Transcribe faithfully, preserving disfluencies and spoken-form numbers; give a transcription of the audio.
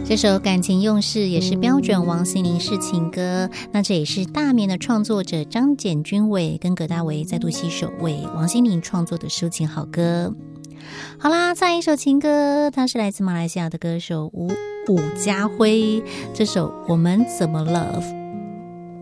这首感情用事也是标准王心凌式情歌，那这也是大眠的创作者张简君伟跟葛大为再度携手为王心凌创作的抒情好歌。好啦，再一首情歌，它是来自马来西亚的歌手吴伍家辉，这首我们怎么 Love。